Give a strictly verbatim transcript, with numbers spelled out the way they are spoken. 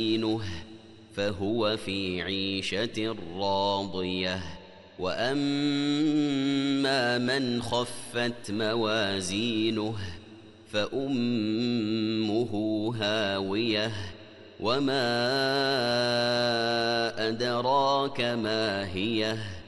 فهو في عيشة راضية. وأما من خفت موازينه فأمه هاوية وما أدراك ما هي